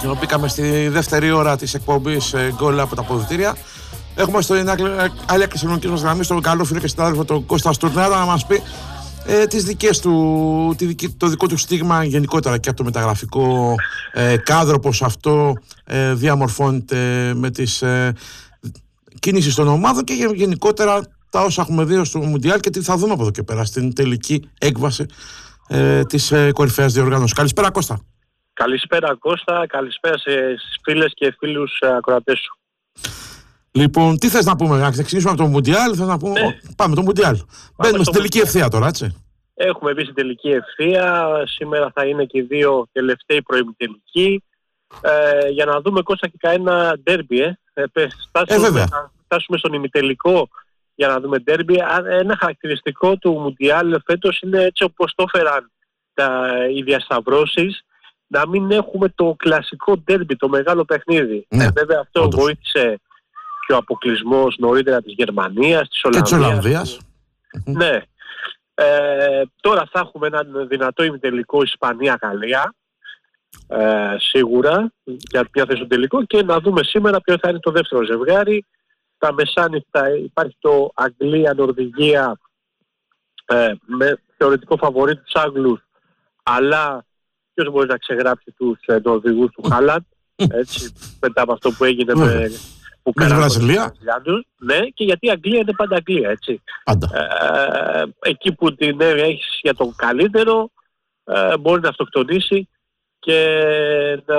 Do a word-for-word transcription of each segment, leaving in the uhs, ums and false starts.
Μπήκαμε στη δεύτερη ώρα της εκπομπής γκολ από τα αποδυτήρια. Έχουμε στην άλλη άκρη της μας γραμμής τον καλό φίλο και συνάδελφο τον Κώστα Στουρνάρα να μας πει ε, τις δικές του, τη δική, το δικό του στίγμα γενικότερα και από το μεταγραφικό ε, κάδρο, πως αυτό ε, διαμορφώνεται με τις ε, κίνησεις των ομάδων και γενικότερα τα όσα έχουμε δει στο Μουντιάλ και τι θα δούμε από εδώ και πέρα στην τελική έκβαση ε, της ε, κορυφαίας διοργάνωσης. Καλησπέρα Κώστα. Καλησπέρα Κώστα, καλησπέρα στις φίλες και φίλους ακροατές σου. Λοιπόν, τι θες να πούμε, να ξεκινήσουμε από το Μουντιάλ, θες να πούμε, ναι. Πάμε το Μουντιάλ. Μπαίνουμε στην τελική ευθεία τώρα, έτσι. Έχουμε μπει στην τελική ευθεία, σήμερα θα είναι και οι δύο τελευταίοι προημιτελικοί, ε, για να δούμε Κώστα και κανένα ντέρμπι, ε. Ε, φτάσουμε, ε, θα φτάσουμε στον ημιτελικό για να δούμε ντέρμπι. Ένα χαρακτηριστικό του Μουντιάλ φέτος είναι έτσι όπως το έφεραν τα, οι διασταυρώσεις, να μην έχουμε το κλασικό ντέρμπι, το μεγάλο παιχνίδι. Ναι, ε, βέβαια αυτό όντως. Βοήθησε και ο αποκλεισμός νωρίτερα της Γερμανίας, της Ολλανδίας. Και της Ολλανδίας. Ναι. Ε, τώρα θα έχουμε ένα δυνατό ημιτελικό Ισπανία-Γαλλία. Ε, σίγουρα για μια θέση στο τελικό, και να δούμε σήμερα ποιο θα είναι το δεύτερο ζευγάρι. Τα μεσάνυχτα υπάρχει το Αγγλία-Νορβηγία, ε, με θεωρητικό φαβορί τους Άγγλους, αλλά ποιος μπορεί να ξεγράψει τους ε, Νορβηγούς του Χάλαντ, έτσι, μετά από αυτό που έγινε με, που με τη Βραζιλία. Ναι, και γιατί η Αγγλία είναι πάντα Αγγλία, έτσι. Πάντα. Ε, εκεί που την έχεις για τον καλύτερο, ε, μπορεί να αυτοκτονήσει και να,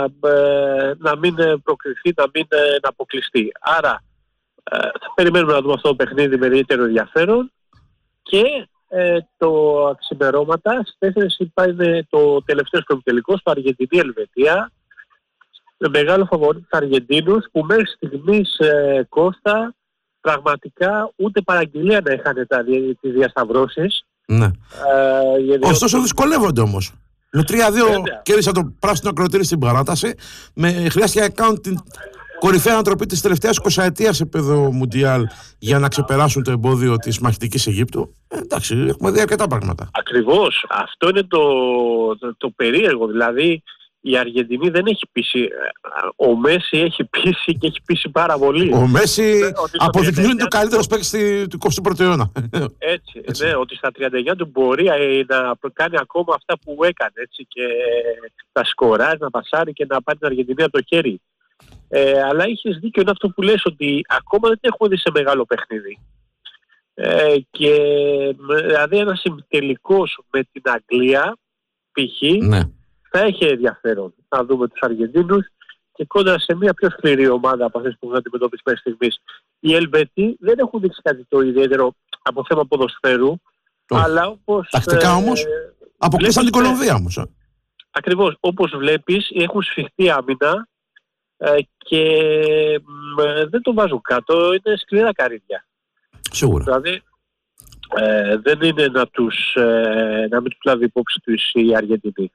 ε, να μην προκριθεί, να μην ε, να αποκλειστεί. Άρα ε, θα περιμένουμε να δούμε αυτό το παιχνίδι με ιδιαίτερο ενδιαφέρον, και ε, το ξημερώματα στις τέσσερις υπάρχει το τελευταίο προημιτελικό στο Αργεντινή-Ελβετία, με μεγάλο φαβορί τους Αργεντίνους, που μέχρι στιγμής ε, Κώστα πραγματικά ούτε παραγγελία να είχαν τα, τις διασταυρώσεις. Ναι. Ε, Ωστόσο δυσκολεύονται όμως. Με τρία δύο κέρδισαν το πράσινο ακροτήρι στην παράταση. Με, χρειάστηκε να κάνουν την κορυφαία ανατροπή της τελευταίας εικοσαετίας σε επίπεδο Μουντιάλ για να ξεπεράσουν το εμπόδιο της μαχητικής Αιγύπτου. Ε, εντάξει, έχουμε δει αρκετά πράγματα. Ακριβώς. Αυτό είναι το, το, το περίεργο. Δηλαδή η Αργεντινή δεν έχει πείσει. Ο Μέση έχει πείσει και έχει πείσει πάρα πολύ. Ο Μέση αποδεικνύει ότι είναι ο καλύτερος παίκτης του εικοστού πρώτου αιώνα. Έτσι, έτσι. Ναι, ότι στα τριάντα εννιά του μπορεί να κάνει ακόμα αυτά που έκανε. Έτσι, και να σκοράζει, να πασάρει και να πάρει την Αργεντινή από το χέρι. Ε, αλλά είχες δίκιο, είναι αυτό που λες, ότι ακόμα δεν έχουμε δει σε μεγάλο παιχνίδι. Ε, και δηλαδή ένας τελικός με την Αγγλία π.χ. Ναι. θα έχει ενδιαφέρον να δούμε τους Αργεντίνους, και κόντρα σε μια πιο σκληρή ομάδα από αυτές που έχουν αντιμετωπίσει μέχρι στιγμής. Οι Ελβετοί δεν έχουν δείξει κάτι το ιδιαίτερο από θέμα ποδοσφαίρου, oh. αλλά όπως... Τακτικά όμως, ε, αποκλείσαν την Κολομβία όμως. Ε. Ακριβώς, όπως βλέπεις έχουν σφιχτεί άμυνα, ε, και ε, δεν το βάζουν κάτω, είναι σκληρά καρύδια. Σίγουρα. Δηλαδή ε, δεν είναι να, τους, ε, να μην τους λάβει υπόψη τους η Αργεντινή.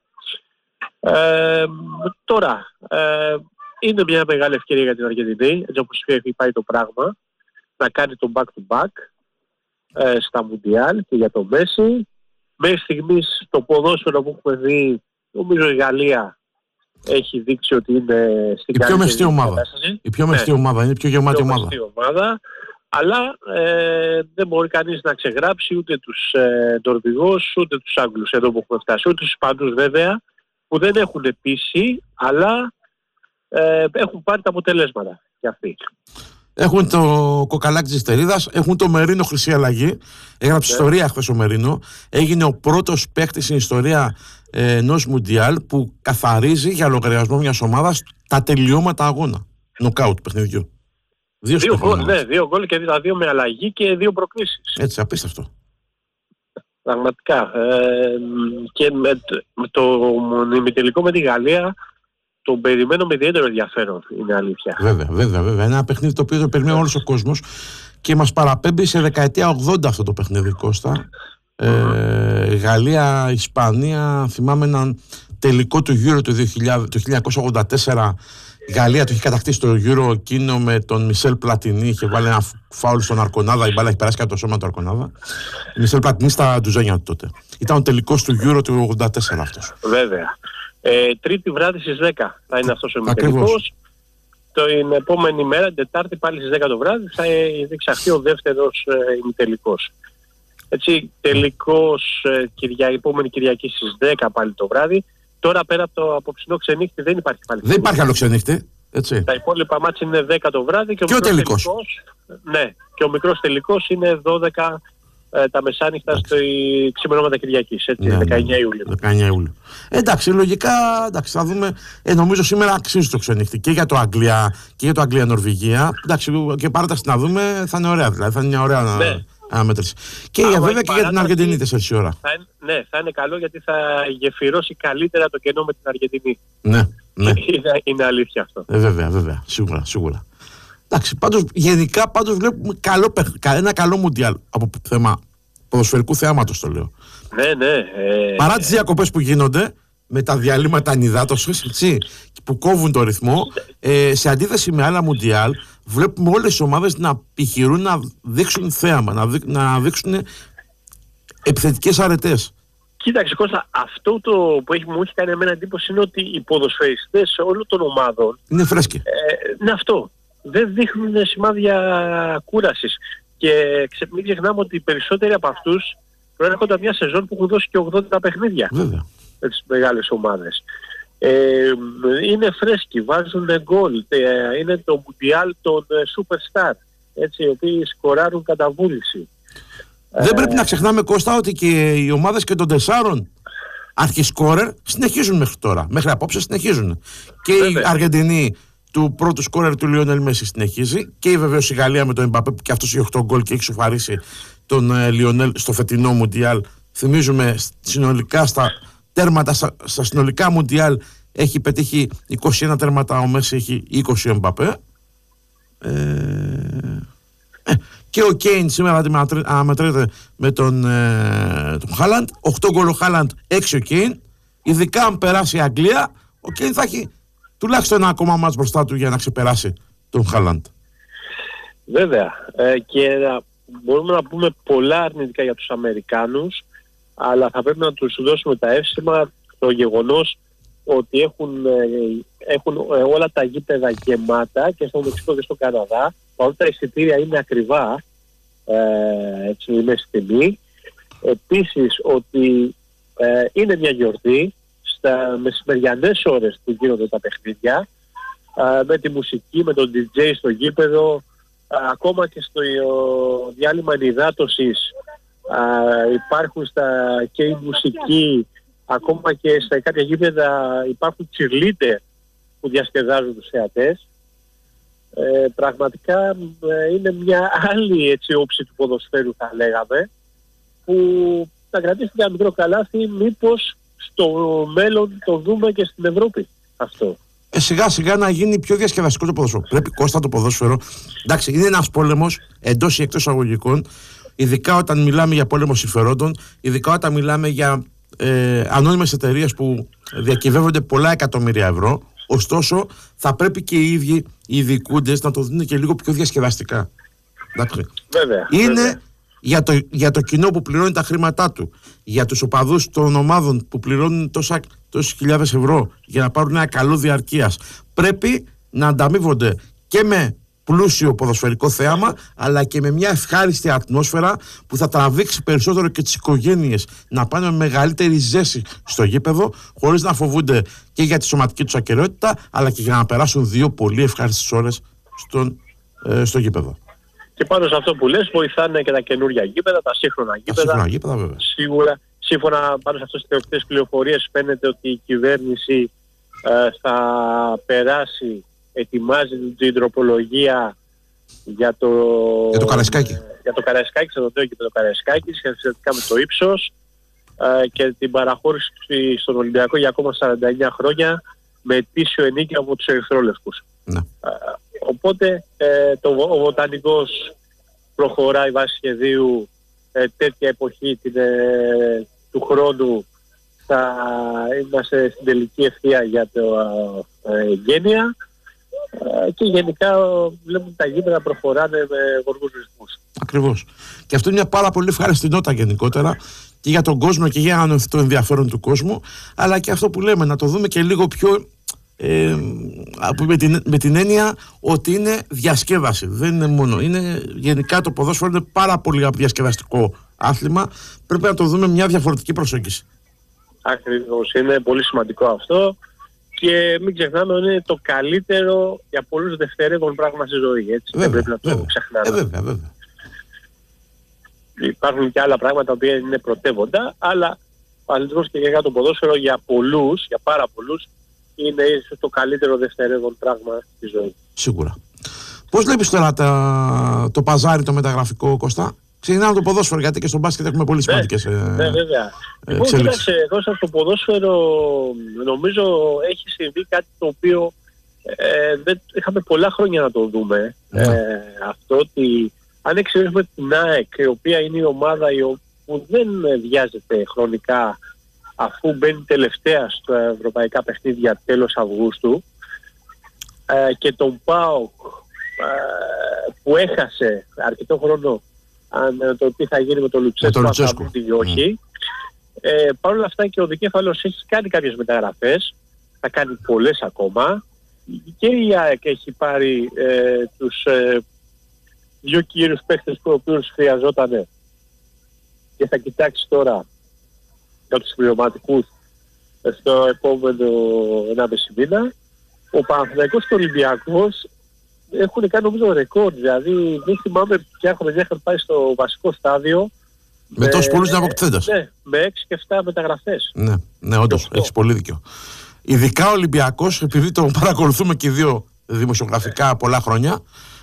Ε, τώρα, ε, είναι μια μεγάλη ευκαιρία για την Αργεντινή, έτσι όπως έχει πάει το πράγμα, να κάνει το back-to-back ε, στα Μουντιάλ και για το Μέση. Μέχρι στιγμής το ποδόσφαιρο που έχουμε δει, νομίζω η Γαλλία έχει δείξει ότι είναι στην η πιο μεστή ομάδα. Η πιο μεστή ναι. ομάδα, είναι η πιο γεμάτη πιο ομάδα. ομάδα. Αλλά ε, δεν μπορεί κανείς να ξεγράψει ούτε τους ε, Νορβηγούς, ούτε τους Άγγλους εδώ που έχουμε φτάσει, ούτε τους Ισπανούς βέβαια, που δεν έχουν πείσει, αλλά ε, έχουν πάρει τα αποτελέσματα και αυτοί. Έχουν το κοκαλάκι της Τερίδας, έχουν το Μερίνο χρυσή αλλαγή. Έγραψε yeah. ιστορία χθες ο Μερίνο. Έγινε ο πρώτος παίκτης στην ιστορία ε, ενός Μουντιάλ που καθαρίζει για λογαριασμό μιας ομάδας τα τελειώματα αγώνα. Νοκάουτ παιχνιδιού. Δύο, δύο γκολ, ναι, δύο γκολ και τα δύο με αλλαγή και δύο προκλήσεις. Έτσι, απίστευτο. Πραγματικά. Ε, και με, με το ημιτελικό με τη Γαλλία τον περιμένω με ιδιαίτερο ενδιαφέρον, είναι αλήθεια. Βέβαια, βέβαια, βέβαια. Ένα παιχνίδι το οποίο το περιμένει όλος ο κόσμος και μας παραπέμπει σε δεκαετία ογδόντα αυτό το παιχνίδι, Κώστα. Ε, Γαλλία, Ισπανία, θυμάμαι έναν τελικό του Euro του χίλια εννιακόσια ογδόντα τέσσερα. Η Γαλλία το είχε κατακτήσει το Euro εκείνο με τον Μισελ Πλατινί, είχε βάλει ένα φάουλ στον Αρκονάδα, η μπάλα έχει περάσει κάτω το σώμα του Αρκονάδα. Μισελ Πλατινί στα ντουζένια του τότε. Ήταν ο τελικός του Euro του ογδόντα τέσσερα αυτός. Βέβαια. Ε, τρίτη βράδυ στις δέκα θα είναι αυτός ο ημιτελικός. Την επόμενη μέρα, την Τετάρτη, πάλι στις δέκα το βράδυ, θα διεξαχθεί ο δεύτερος ε, ημιτελικός. Έτσι, τελικός ε, κυρια, επόμενη Κυριακή στις δέκα πάλι το βράδυ. Τώρα πέρα από το απόψινό ξενύχτη δεν υπάρχει πάλι. Δεν υπάρχει άλλο ξενύχτη. Έτσι. Τα υπόλοιπα μάτια είναι δέκα το βράδυ και ο, και ο τελικός. τελικός. Ναι, και ο μικρός τελικός είναι δώδεκα ε, τα μεσάνυχτα στο ξημερώματα Κυριακής. Έτσι, ναι, δεκαεννιά Ιουλίου. δεκαεννιά Ιουλίου. Εντάξει, λογικά εντάξει, θα δούμε. Ε, νομίζω σήμερα αξίζει το ξενύχτη και για το Αγγλία και για το Αγγλία-Νορβηγία. Εντάξει, και παράταση να δούμε θα είναι ωραία. Δηλαδή, θα είναι μια ωραία ναι. αναμέτρηση. Και για βέβαια και για την Αργεντινή τέσσερις ώρα. Θα είναι, ναι, θα είναι καλό γιατί θα γεφυρώσει καλύτερα το κενό με την Αργεντινή. Ναι, ναι. είναι, είναι αλήθεια αυτό. Ε, βέβαια, βέβαια. Σίγουρα, σίγουρα. Εντάξει, πάντως, γενικά πάντως βλέπουμε καλό, ένα καλό μουντιάλ από θέμα ποδοσφαιρικού θεάματος το λέω. Ναι, ναι. Ε, Παρά τις διακοπές που γίνονται με τα διαλύματα ανιδάτωσης, έτσι, που κόβουν το ρυθμό, ε, σε αντίθεση με άλλα μουντιάλ, βλέπουμε όλες τις ομάδες να επιχειρούν να δείξουν θέαμα, να, δει, να δείξουν επιθετικές αρετές. Κοίταξε Κώστα, αυτό το που έχει, μου έχει κάνει εμένα εντύπωση είναι ότι οι ποδοσφαιριστές όλων των ομάδων είναι φρέσκοι. Ε, είναι αυτό. Δεν δείχνουν σημάδια κούρασης. Και ξε, μην ξεχνάμε ότι οι περισσότεροι από αυτούς προέρχονται από μια σεζόν που έχουν δώσει και ογδόντα παιχνίδια. Βέβαια. Με τις μεγάλες ομάδες. Ε, είναι φρέσκοι, βάζουν γκολ. Ε, είναι το μουντιάλ των superstar. Έτσι, οι οποίοι σκοράρουν κατά βούληση. Δεν πρέπει να ξεχνάμε, Κώστα, ότι και οι ομάδες και των τεσσάρων αρχισκόρερ συνεχίζουν μέχρι τώρα. Μέχρι απόψε συνεχίζουν. Και Βέβαια. η Αργεντινή του πρώτου σκόρερ του Λιόνελ Μέση συνεχίζει. Και βεβαίως η Γαλλία με τον Εμπαπέ που και αυτός έχει οκτώ γκολ και έχει σοφαρίσει τον uh, Λιόνελ στο φετινό Μουντιάλ. Θυμίζουμε συνολικά στα τέρματα, στα, στα συνολικά Μουντιάλ έχει πετύχει είκοσι ένα τέρματα, ο Μέση έχει είκοσι ο Εμπαπέ. Ε... Και ο Κέιν σήμερα αναμετρείται με τον, ε, τον Χάλαντ. οκτώ γκολ ο Χάλαντ, έξι ο Κέιν. Ειδικά αν περάσει η Αγγλία, ο Κέιν θα έχει τουλάχιστον ένα ακόμα μάτς μπροστά του για να ξεπεράσει τον Χάλαντ. Βέβαια. Ε, και ε, μπορούμε να πούμε πολλά αρνητικά για τους Αμερικάνους, αλλά θα πρέπει να τους δώσουμε τα εύσημα το γεγονός ότι έχουν, ε, έχουν ε, όλα τα γήπεδα γεμάτα και στο Μεξικό και στο Καναδά. Παρότι τα εισιτήρια είναι ακριβά, ε, έτσι είναι στη τιμή. Επίσης ότι ε, είναι μια γιορτή στα μεσημεριανές ώρες που γίνονται τα παιχνίδια, ε, με τη μουσική, με τον ντι τζέι στο γήπεδο, ε, ακόμα και στο ε, διάλειμμα ενυδάτωσης ε, υπάρχουν στα, και η μουσική, ακόμα και στα κάποια γήπεδα υπάρχουν cheerleader που διασκεδάζουν τους θεατές. Ε, πραγματικά ε, είναι μια άλλη έτσι, όψη του ποδοσφαίρου θα λέγαμε, που θα κρατήσει ένα μικρό καλάθι, μήπως στο μέλλον το δούμε και στην Ευρώπη αυτό. Ε, σιγά σιγά να γίνει πιο διασκεδαστικό το ποδόσφαιρο. Πρέπει, Κώστα, το ποδόσφαιρο, εντάξει, είναι ένας πόλεμος εντός ή εκτός αγωγικών, ειδικά όταν μιλάμε για πόλεμο συμφερόντων, ειδικά όταν μιλάμε για ε, ανώνυμες εταιρείες που διακυβεύονται πολλά εκατομμύρια ευρώ. Ωστόσο, θα πρέπει και οι ίδιοι οι ειδικούντες να το δουν και λίγο πιο διασκεδαστικά. Εντάξει. Βέβαια. Είναι βέβαια. Για, το, για το κοινό που πληρώνει τα χρήματά του, για τους οπαδούς των ομάδων που πληρώνουν τόσα, τόσες χιλιάδες ευρώ για να πάρουν ένα καλό διαρκείας. Πρέπει να ανταμείβονται και με πλούσιο ποδοσφαιρικό θέαμα, αλλά και με μια ευχάριστη ατμόσφαιρα που θα τραβήξει περισσότερο και τις οικογένειες να πάνε με μεγαλύτερη ζέση στο γήπεδο, χωρίς να φοβούνται και για τη σωματική τους ακεραιότητα, αλλά και για να περάσουν δύο πολύ ευχάριστες ώρες στον, ε, στο γήπεδο. Και πάνω σε αυτό που λες, βοηθάνε και τα καινούργια γήπεδα, τα σύγχρονα γήπεδα. Τα σύγχρονα γήπεδα, βέβαια. Σίγουρα, σύμφωνα πάνω σε αυτές τις τελευταίες πληροφορίες, φαίνεται ότι η κυβέρνηση ε, θα περάσει, ετοιμάζει την τροπολογία για το, για το Καραϊσκάκι. Ε, για το Καραϊσκάκι, σε το νέο γήπεδο Καραϊσκάκι, σχετικά με το ύψος ε, και την παραχώρηση στον Ολυμπιακό για ακόμα σαράντα εννιά χρόνια με ετήσιο ενίκιο από τους ερυθρόλευκους. Ναι. Ε, οπότε ε, το, ο Βοτανικός προχωράει βάσει σχεδίου ε, τέτοια εποχή την, ε, του χρόνου θα είμαστε στην τελική ευθεία για το ε, γένεια ε, και γενικά βλέπουμε τα γήπεδα προχωράνε με γοργούς ρυθμούς. Ακριβώς. Και αυτό είναι μια πάρα πολύ ευχάριστη νότα γενικότερα και για τον κόσμο και για το ενδιαφέρον του κόσμου, αλλά και αυτό που λέμε, να το δούμε και λίγο πιο ε, με, την, με την έννοια ότι είναι διασκέδαση. Δεν είναι μόνο. Είναι, γενικά το ποδόσφαιρο είναι πάρα πολύ διασκεδαστικό άθλημα. Πρέπει να το δούμε μια διαφορετική προσέγγιση. Ακριβώς. Είναι πολύ σημαντικό αυτό. Και μην ξεχνάμε ότι είναι το καλύτερο για πολλούς δευτερεύον πράγμα στη ζωή. Έτσι. Βέβαια, δεν πρέπει να το βέβαια. ξεχνάμε. Ε, βέβαια, βέβαια. Υπάρχουν και άλλα πράγματα που είναι πρωτεύοντα, αλλά ο αθλητισμός και για το ποδόσφαιρο για πολλούς, για πάρα πολλούς, είναι ίσως το καλύτερο δευτερεύον πράγμα στη ζωή. Σίγουρα. Πώς βλέπεις τώρα τα, το παζάρι το μεταγραφικό, Κώστα? Ξεκινάμε το ποδόσφαιρο, γιατί και στο μπάσκετ έχουμε πολύ σημαντικές εξελίξεις. Ναι, βέβαια. Λοιπόν, κοίταξε, εδώ στο ποδόσφαιρο νομίζω έχει συμβεί κάτι το οποίο ε, δεν είχαμε πολλά χρόνια να το δούμε. Ναι. Ε, αυτό ότι αν εξαιρέσουμε την ΑΕΚ, η οποία είναι η ομάδα που δεν βιάζεται χρονικά αφού μπαίνει τελευταία στα ευρωπαϊκά παιχνίδια τέλος Αυγούστου, ε, και τον ΠΑΟΚ ε, που έχασε αρκετό χρόνο αν το τι θα γίνει με τον Λουτσέσκο ή όχι. Mm. Ε, Παρ' όλα αυτά και ο Δικέφαλος έχει κάνει κάποιες μεταγραφές, θα κάνει πολλές ακόμα, και η ΑΕΚ έχει πάρει ε, τους ε, δύο κύριους παίχτες που οποίους χρειαζόταν και θα κοιτάξει τώρα για τους συμπληρωματικούς στο επόμενο ενάμιση μήνα. Ο Παναθηναϊκός και ο Ολυμπιακός έχουν κάνει νομίζω ρεκόρ, δηλαδή δεν θυμάμαι ποια χρονιά είχαν πάει στο βασικό στάδιο με, με τόσους πολλούς αποκτήτες. Ναι, με έξι και επτά μεταγραφές. Ναι, ναι, όντως, έχεις πολύ δίκιο. Ειδικά ο Ολυμπιακός, επειδή τον παρακολουθούμε και δύο δημοσιογραφικά πολλά χρόνια,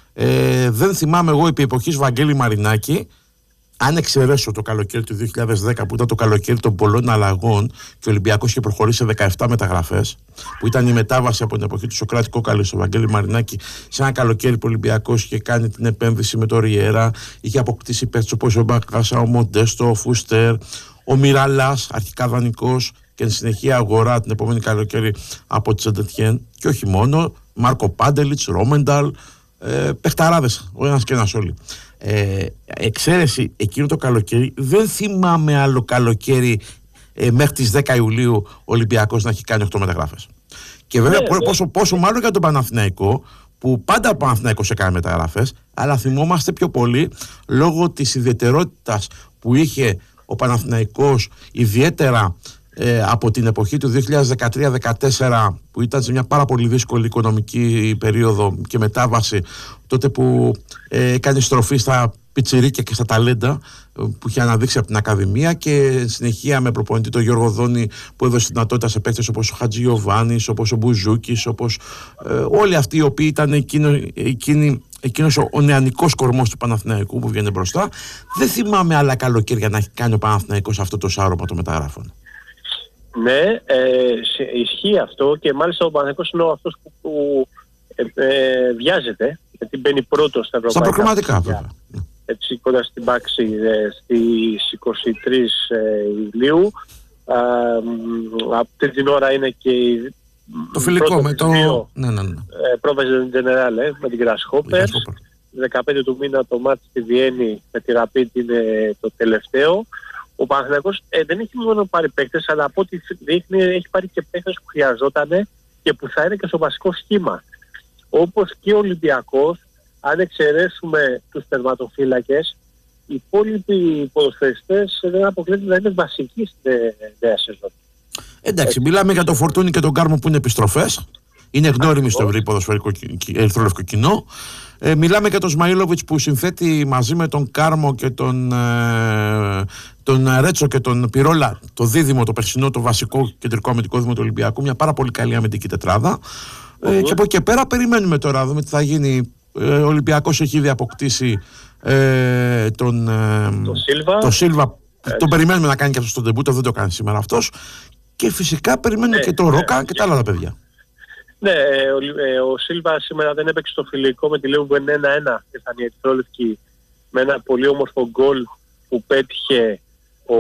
ε, δεν θυμάμαι εγώ επί εποχής Βαγγέλη Μαρινάκη, αν εξαιρέσω το καλοκαίρι του δύο χιλιάδες δέκα που ήταν το καλοκαίρι των πολλών αλλαγών και ο Ολυμπιακός είχε προχωρήσει σε δεκαεπτά μεταγραφές, που ήταν η μετάβαση από την εποχή του Σοκράτη Κόκαλη στο Βαγγέλη Μαρινάκη, σε ένα καλοκαίρι που ο Ολυμπιακός είχε κάνει την επένδυση με το Ριέρα, είχε αποκτήσει παίκτες όπως ο Μπακάσα, ο Μοντέστο, ο Φούστερ, ο Μιραλάς, αρχικά δανεικός, και εν συνεχεία αγορά την επόμενη καλοκαίρι από τη Σεντετιέν, και όχι μόνο, Μάρκο Πάντελιτς, Ρόμενταλ, ε, παιχταράδες, ο ένας και ένας όλοι. Ε, εξαίρεση εκείνο το καλοκαίρι, δεν θυμάμαι άλλο καλοκαίρι ε, μέχρι τις δέκα Ιουλίου ο Ολυμπιακός να έχει κάνει οκτώ μεταγράφες. Και βέβαια yeah, πόσο, πόσο μάλλον για τον Παναθηναϊκό, που πάντα ο Παναθηναϊκός έκανε μεταγράφες, αλλά θυμόμαστε πιο πολύ λόγω της ιδιαιτερότητας που είχε ο Παναθηναϊκός, ιδιαίτερα ε, από την εποχή του δύο χιλιάδες δεκατρία δεκατέσσερα, που ήταν σε μια πάρα πολύ δύσκολη οικονομική περίοδο και μετάβαση, τότε που ε, έκανε στροφή στα πιτσιρίκια και στα ταλέντα που είχε αναδείξει από την Ακαδημία, και συνεχεία με προπονητή τον Γιώργο Δόνη, που έδωσε δυνατότητα σε παίκτες όπως ο Χατζιωβάνης, όπως ο Μπουζούκης, όπως ε, όλοι αυτοί οι οποίοι ήταν εκείνο, εκείνη, εκείνος ο, ο νεανικός κορμός του Παναθηναϊκού που βγαίνει μπροστά. Δεν θυμάμαι άλλα καλοκαίρια να έχει κάνει ο Παναθηναϊκός αυτό το σάρωμα των μεταγράφων. Ναι, ε, ισχύει αυτό, και μάλιστα ο Παναθηναϊκός είναι αυτός που, που ε, ε, βιάζεται, γιατί μπαίνει πρώτος στα ευρωπαϊκά. Στα προκριματικά, βέβαια. Έτσι, κοντά στην Πάξη ε, στις είκοσι τρεις Ιουλίου. Ε, αυτή την ώρα είναι και η το φιλικό με το ναι, ναι, ναι. Ε, Πρόβεζε Τζενεράλ ε, με την Grasshopper. δεκαπέντε του μήνα το μάτι στη Βιέννη με τη Rapid είναι το τελευταίο. Ο Παναθηναϊκός ε, δεν έχει μόνο πάρει παίκτες, αλλά από ό,τι δείχνει έχει πάρει και παίκτες που χρειαζόταν και που θα είναι και στο βασικό σχήμα. Όπως και ο Ολυμπιακός, αν εξαιρέσουμε τους τερματοφύλακες, οι υπόλοιποι ποδοσφαιριστές δεν αποκλείεται να είναι βασικοί στη νέα σεζόν. Εντάξει, Έτσι. μιλάμε για το Φορτούνι και τον Κάρμο που είναι επιστροφές. Είναι γνώριμοι στο ευρύ ποδοσφαιρικό ερυθρόλευκο κοινό. Ε, μιλάμε για τον Σμαΐλοβιτς που συνθέτει μαζί με τον Κάρμο και τον, ε, τον Ρέτσο και τον Πυρόλα το δίδυμο, το περσινό, το βασικό κεντρικό αμυντικό δίδυμο του Ολυμπιακού. Μια πάρα πολύ καλή αμυντική τετράδα. Mm-hmm. Ε, και από εκεί και πέρα περιμένουμε τώρα να δούμε τι θα γίνει. Ε, ο Ολυμπιακός έχει ήδη αποκτήσει ε, τον, ε, το Σίλβα. Το Σίλβα. Τον περιμένουμε να κάνει και αυτό στο ντεμπούτο, δεν το κάνει σήμερα αυτός. Και φυσικά περιμένουμε ε, και τον Ρόκα ε, και τα άλλα τα παιδιά. Ναι, ο, ο Σίλβα σήμερα δεν έπαιξε στο φιλικό με τη Λίβερπουλ ένα ένα, ήταν η ερυθρόλευκη, με ένα πολύ όμορφο γκολ που πέτυχε ο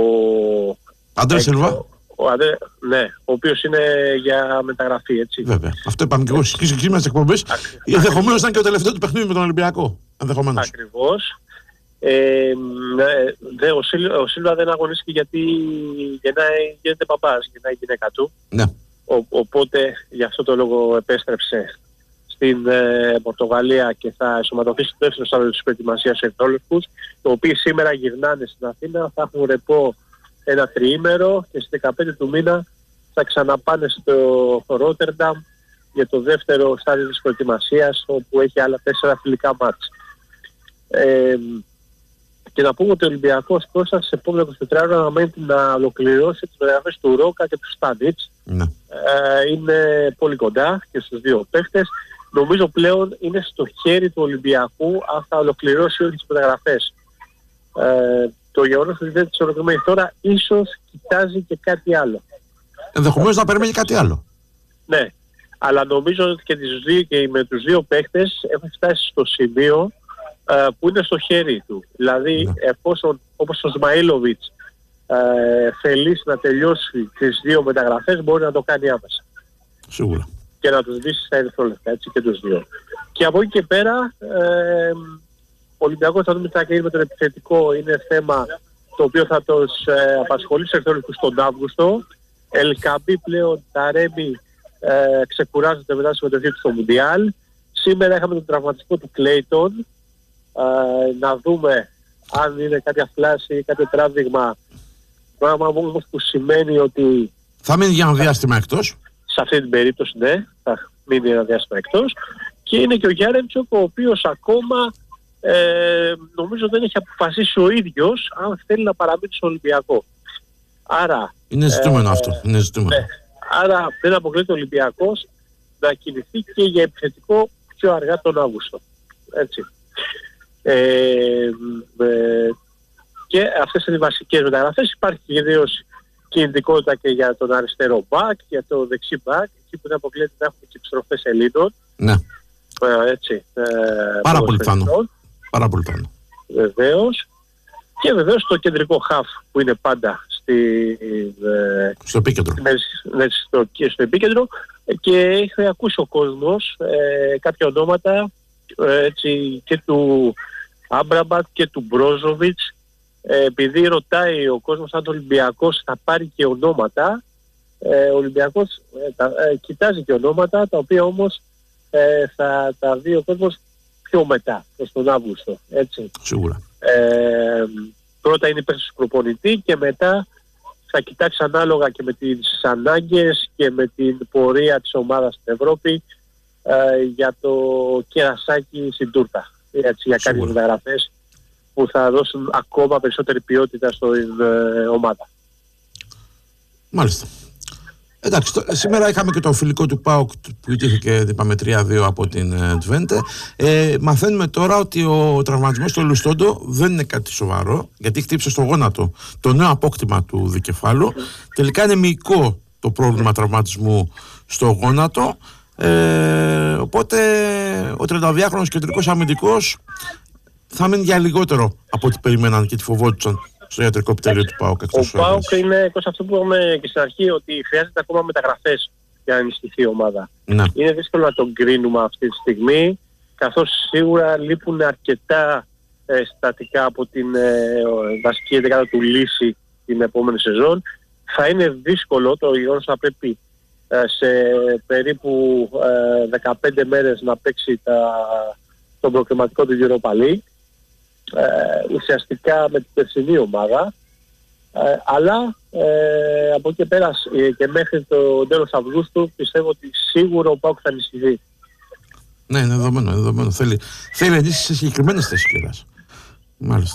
Αντρέ Σίλβα. Ο Αντρέ, ναι, ο οποίος είναι για μεταγραφή, έτσι. Βέβαια. Αυτό είπαμε και εγώ στις ξεκίνημα της εκπομπής. Ενδεχομένως ήταν και το τελευταίο του παιχνίδι με τον Ολυμπιακό. Ενδεχομένως. Ακριβώς. Ε, δε, ο, Σίλ, ο Σίλβα δεν αγωνίστηκε γιατί γεννάει, γίνεται μπαμπάς, γεννάει η γυναίκα του. Ναι. Ο, οπότε γι' αυτό το λόγο επέστρεψε στην ε, Πορτογαλία και θα ενσωματωθεί στο δεύτερο στάδιο της προετοιμασίας σε εθνόλευκους, οι οποίοι σήμερα γυρνάνε στην Αθήνα, θα έχουν ρεπό ένα τριήμερο και στις δεκαπέντε του μήνα θα ξαναπάνε στο Ρότερνταμ για το δεύτερο στάδιο της προετοιμασίας, όπου έχει άλλα τέσσερα φιλικά μάτς. Ε, και να πούμε ότι ο Ολυμπιακός Κώστα στις επόμενες είκοσι τέσσερις ώρες αναμένει να ολοκληρώσει τις μεταγραφές του Ρόκα και του Στάνιτς. Ναι. Ε, είναι πολύ κοντά και στους δύο παίχτες. Νομίζω πλέον είναι στο χέρι του Ολυμπιακού αν θα ολοκληρώσει όλες τις μεταγραφές. Ε, το γεγονός ότι δεν τις ολοκληρωμένει τώρα ίσως κοιτάζει και κάτι άλλο. Ενδεχομένως να περιμένει κάτι άλλο. Ναι, αλλά νομίζω ότι και, τις δύο, και με τους δύο παίχτες έχουν φτάσει στο σημείο Uh, που είναι στο χέρι του. Δηλαδή, ναι. εφόσον όπως ο Σμαΐλοβιτς uh, θελήσει να τελειώσει τις δύο μεταγραφές, μπορεί να το κάνει άμεσα. Σίγουρα. Και να τους δείσει στα ερυθρόλευκα, έτσι και τους δύο. Και από εκεί και πέρα, ε, ο Ολυμπιακός θα δούμε τι θα γίνει με τον επιθετικό. Είναι θέμα το οποίο θα τους ε, απασχολεί σε ερυθρόλευκους τον Αύγουστο. Ελκαμπή πλέον, τα Ρέμι ε, ξεκουράζονται μετά τη συμμετοχή του στο Μουντιάλ. Σήμερα είχαμε τον τραυματισμό του Κλέιτον. Uh, να δούμε αν είναι κάποια φλάση ή κάποιο τράβηγμα, πράγμα όμως που σημαίνει ότι θα μείνει για ένα διάστημα εκτός. Σε αυτή την περίπτωση ναι, θα μείνει ένα διάστημα εκτός. Και είναι και ο Γιάρεμτσοκ, ο οποίος ακόμα ε, νομίζω δεν έχει αποφασίσει ο ίδιος αν θέλει να παραμείνει στο Ολυμπιακό. Άρα είναι ζητούμενο ε, αυτό, είναι ζητούμενο. Ναι, άρα δεν αποκλείεται ο Ολυμπιακός να κινηθεί και για επιθετικό πιο αργά τον Αύγουστο. Έτσι. Ε, ε, και αυτές είναι οι βασικές μεταγραφές. Υπάρχει κυρίως κινητικότητα και για τον αριστερό μπακ, για το δεξί μπακ, εκεί που δεν αποκλείεται να έχουμε και επιστροφές Ελλήνων. Ναι. Ε, έτσι, ε, πάρα πολύ πάνω. Πάρα πολύ πάνω. Βεβαίως. Και βεβαίως το κεντρικό χαφ που είναι πάντα στη, ε, στο επίκεντρο. Ναι, στο, και στο επίκεντρο. Και έχει ακούσει ο κόσμος ε, κάποια ονόματα έτσι, και του Άμπραμπατ και του Μπρόζοβιτς, ε, επειδή ρωτάει ο κόσμος αν ο Ολυμπιακός θα πάρει και ονόματα, ε, ο Ολυμπιακός ε, τα, ε, κοιτάζει και ονόματα, τα οποία όμως ε, θα τα δει ο κόσμος πιο μετά, προς τον Αύγουστο, έτσι. Σίγουρα. Ε, πρώτα είναι υπέρ του προπονητή και μετά θα κοιτάξει ανάλογα και με τις ανάγκες και με την πορεία της ομάδας στην Ευρώπη ε, για το κερασάκι στην τούρτα. Έτσι, για κάποιες μεταγραφές που θα δώσουν ακόμα περισσότερη ποιότητα στην ε, ομάδα. Μάλιστα. Εντάξει, το, σήμερα είχαμε και το φιλικό του ΠΑΟΚ που ιτήθηκε, είπαμε, τρία δύο από την Twente. Ε, μαθαίνουμε τώρα ότι ο τραυματισμός του Λουστόντο δεν είναι κάτι σοβαρό, γιατί χτύπησε στο γόνατο το νέο απόκτημα του δικεφάλου. Τελικά είναι μυϊκό το πρόβλημα τραυματισμού στο γόνατο. Ε, οπότε ο τριανταδυάχρονος κεντρικός αμυντικός θα μείνει για λιγότερο από ό,τι περιμέναν και τη φοβόντουσαν στο ιατρικό επιτελείο του ΠΑΟΚ. Ο ΠΑΟΚ είναι εκτός αυτό που είπαμε και στην αρχή, ότι χρειάζεται ακόμα μεταγραφές για να ενισχυθεί η ομάδα. Να. Είναι δύσκολο να τον κρίνουμε αυτή τη στιγμή, καθώς σίγουρα λείπουν αρκετά ε, στατικά από την ε, βασική δεκάδα του Λύση την επόμενη σεζόν. Θα είναι δύσκολο το γεγονός να πρέπει ε, σε περίπου ε, δεκαπέντε μέρες να παίξει τα, τον προκριματικό του Europa League. Ε, ουσιαστικά με την περσινή ομάδα, ε, αλλά ε, από εκεί και πέρα ε, και μέχρι το τέλος Αυγούστου πιστεύω ότι σίγουρα ο ΠΑΟΚ θα ενισχυθεί. Ναι, είναι δεδομένο, είναι δεδομένο. Θέλει, θέλει ενίσχυση σε συγκεκριμένες θέσεις κληράς. Μάλιστα.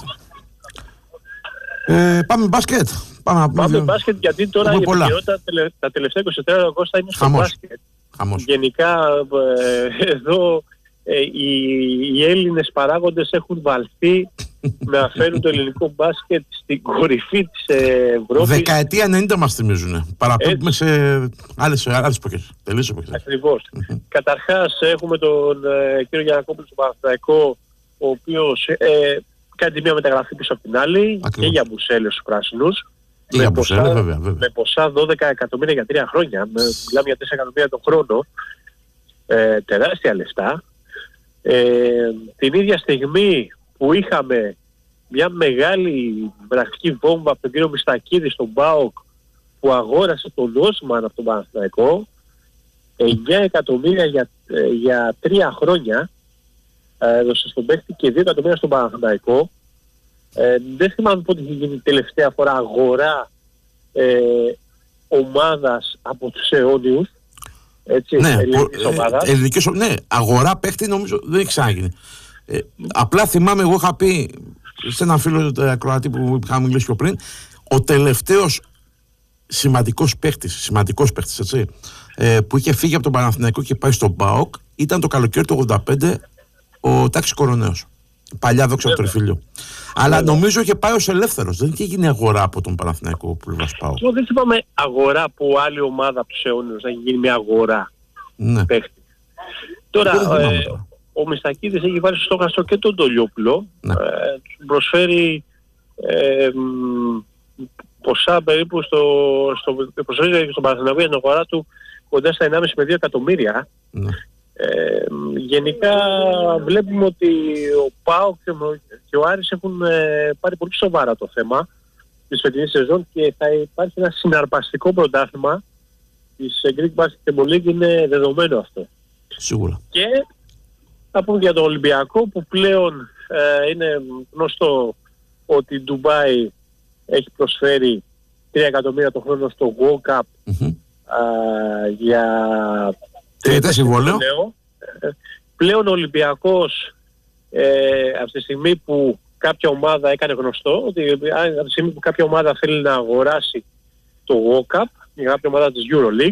Ε, πάμε μπάσκετ. Πάμε, πάμε, πάμε μπάσκετ, γιατί τώρα η επικαιρότητα τα τελευταία είκοσι τέσσερα ώρες θα είναι στο Χαμός. Μπάσκετ. Χαμός. Γενικά ε, εδώ Ε, οι, οι Έλληνες παράγοντες έχουν βαλθεί να φέρουν το ελληνικό μπάσκετ στην κορυφή της Ευρώπης. Δεκαετία ενενήντα μας θυμίζουν. Παραπέμπουμε σε άλλες, άλλες εποχές. Τελείως εποχές. Ακριβώς. Mm-hmm. Καταρχάς έχουμε τον ε, κύριο Γιαννακόπουλο στον Παναθηναϊκό, ο οποίος ε, κάνει μια μεταγραφή πίσω από την άλλη. Ακριβώς. Και για Μπουσέλε στους πράσινους. Και για Μπουσέλε, βέβαια, βέβαια. Με ποσά δώδεκα εκατομμύρια για τρία χρόνια. Με, μιλάμε για τέσσερα εκατομμύρια τον χρόνο. Ε, τεράστια λεφτά. Ε, την ίδια στιγμή που είχαμε μια μεγάλη βραχική βόμβα από τον κύριο Μιστακίδη στον ΠΑΟΚ, που αγόρασε τον Όσμαν από τον Παναθηναϊκό, εννιά εκατομμύρια για, για τρία χρόνια, έδωσε στον παίκτη και δύο εκατομμύρια στον Παναθηναϊκό. Ε, δεν θυμάμαι πότε είχε γίνει τελευταία φορά αγορά ε, ομάδας από τους αιώνιους. Έτσι, ναι, ελληνικής ε, ομάδας. Ελληνικής, ναι, αγορά παίκτη νομίζω δεν έχει ξαναγίνει. Ε, απλά θυμάμαι, εγώ είχα πει σε έναν φίλο ακροατή που είχαμε μιλήσει πιο πριν, ο τελευταίος σημαντικός παίκτης, σημαντικός παίκτης, έτσι, ε, που είχε φύγει από τον Παναθηναϊκό και πάει στον ΠΑΟΚ, ήταν το καλοκαίρι του ογδόντα πέντε ο Τάκης Κοροναίος. Παλιά δόξα του Τριφύλιου. Αλλά νομίζω είχε πάει ως ελεύθερος. Δεν είχε γίνει αγορά από τον Παναθηναϊκό πλευράς ΠΑΟΚ. Εγώ δεν θυμάμαι αγορά από άλλη ομάδα από τους αιώνιους, να έχει γίνει μια αγορά. Ναι. Παίκτη. Τώρα, ε, ο Μιστακίδης έχει βάλει στο στόχαστρο και τον Τολιόπουλο. Ναι. Ε, του προσφέρει ε, μ, ποσά περίπου στο, στο, προσφέρει στον Παναθηναϊκό για την αγορά του κοντά στα ενάμιση με δύο εκατομμύρια. Ναι. Ε, γενικά βλέπουμε ότι ο ΠΑΟΚ και ο Άρης έχουν ε, πάρει πολύ σοβαρά το θέμα της φετινής σεζόν και θα υπάρχει ένα συναρπαστικό πρωτάθλημα της Greek Basketball League, είναι δεδομένο αυτό. Σίγουρα. Και θα πούμε για τον Ολυμπιακό, που πλέον ε, είναι γνωστό ότι η Ντουμπάι έχει προσφέρει τρία εκατομμύρια το χρόνο στο World Cup mm-hmm. ε, για τριετές συμβόλαιο. Πλέον ο Ολυμπιακός ε, από τη στιγμή που κάποια ομάδα έκανε γνωστό ότι από τη στιγμή που κάποια ομάδα θέλει να αγοράσει το World Cup για κάποια ομάδα της EuroLeague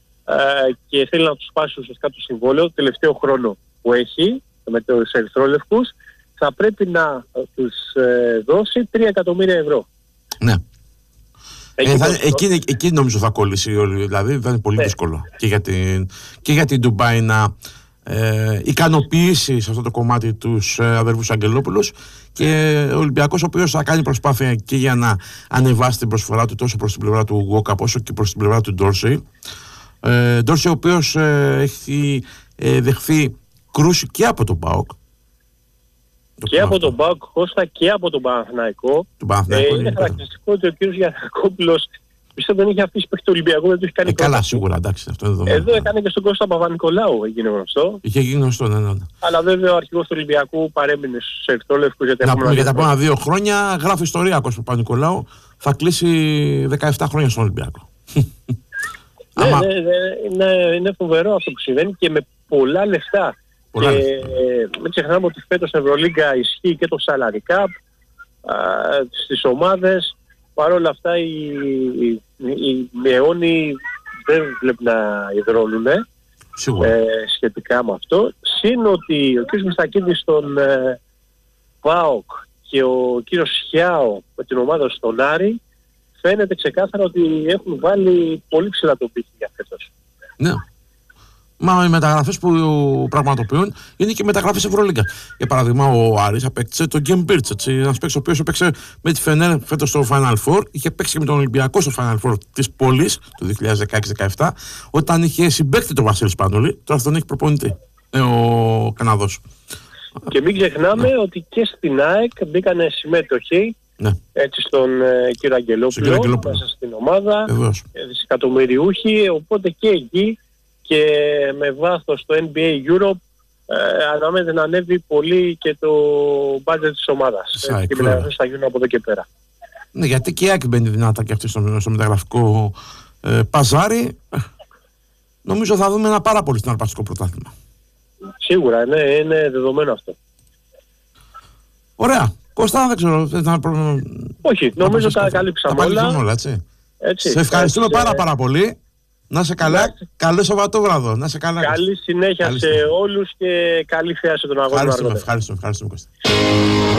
ε, και θέλει να τους πάσει ουσιαστικά το συμβόλαιο το τελευταίο χρόνο που έχει με τους ερυθρόλευκους, θα πρέπει να τους ε, δώσει τρία εκατομμύρια ευρώ. Ναι. Ε, θα, εκεί, εκεί νομίζω θα κολλήσει, δηλαδή θα είναι πολύ ναι. δύσκολο και για την, και για την Ντουμπάι να ε, ικανοποιήσει σε αυτό το κομμάτι τους ε, αδερφούς Αγγελόπουλους, και ο Ολυμπιακός, ο οποίος θα κάνει προσπάθεια και για να ανεβάσει την προσφορά του τόσο προς την πλευρά του Γουόκαπ όσο και προς την πλευρά του Ντόρσεϊ. Ε, Ντόρσεϊ ο οποίος ε, έχει ε, δεχθεί κρούση και από τον ΠΑΟΚ. Και από τον ΠΑΟΚ, Κώστα, και από τον Παναθηναϊκό. Ε, είναι είναι χαρακτηριστικό ότι ο κ. Γιαννακόπουλος πιστεύω δεν είχε αφήσει παίχτη του Ολυμπιακού, δεν του έχει κάνει ε, καλά, σίγουρα, εντάξει, αυτό είναι δεδομένο. Εδώ έκανε και στον Κώστα Παπα-Νικολάου, έγινε γνωστό. Είχε γίνει γνωστό, ναι, ναι. Αλλά βέβαια ο αρχηγός του Ολυμπιακού παρέμεινε στους ερυθρόλευκους. Να πούμε για τα επόμενα δύο χρόνια, γράφει ιστορία ο Κώστας Παπα-Νικολάου, θα κλείσει δεκαεπτά χρόνια στον Ολυμπιακό. Ναι, Άμα... ναι, ναι, είναι, είναι φοβερό αυτό που συμβαίνει και με πολλά λεφτά. Πολλά και λεφτά. Μην ξεχνάμε ότι φέτος στην Ευρωλίγκα ισχύει και το salary cap στις ομάδες. Παρ' όλα αυτά οι, οι, οι αιώνιοι δεν βλέπουν να υδρώνουν ε, σχετικά με αυτό. Συν ότι ο κ. Μιστακίδης στον ε, ΠΑΟΚ και ο κ. Σιάο με την ομάδα στον Άρη, φαίνεται ξεκάθαρα ότι έχουν βάλει πολύ ψηλά το πύχη για φέτος. Ναι. Μα οι μεταγραφές που πραγματοποιούν είναι και μεταγραφές Ευρωλίγκα. Για παράδειγμα, ο Άρης απέκτησε τον Γκέμ Μπίρτς, ένας παίκτης ο οποίος έπαιξε με τη Φενέρ φέτος στο Final Four, είχε παίξει και με τον Ολυμπιακό στο Final Four της πόλης το δύο χιλιάδες δεκαέξι δεκαεπτά, όταν είχε συμπαίκτη τον Βασίλη Σπανούλη, τώρα τον έχει προπονητή, ε, ο Καναδός. Και μην ξεχνάμε ναι. ότι και στην ΑΕΚ μπήκανε συμμετοχή. Ναι. Έτσι στον ε, κύριο Αγγελόπουλο μέσα στην ομάδα, δισεκατομμυριούχοι, οπότε και εκεί και με βάθος στο N B A Europe ε, αναμένεται να ανέβει πολύ και το budget της ομάδας ε, και οι μεταγραφές θα γίνουν από εδώ και πέρα. Ναι, γιατί και η ΑΕΚ μπαίνει δυνατά και αυτή στο, στο μεταγραφικό ε, παζάρι. Νομίζω θα δούμε ένα πάρα πολύ συναρπαστικό πρωτάθλημα. Σίγουρα, ναι, είναι δεδομένο αυτό. Ωραία. Κώστα, δεν ξέρω. Θα... Όχι, νομίζω τα καλύψαμε όλα. όλα έτσι. Έτσι. Σε ευχαριστούμε έτσι, πάρα πάρα πολύ. Να είσαι καλά. Έτσι. Καλό Σαββατόβραδο. Να είσαι καλά. Καλή συνέχεια καλή σε συνέχεια. όλους και καλή θέαση των αγώνων. Ευχαριστούμε, ευχαριστούμε, ευχαριστούμε, Κώστα.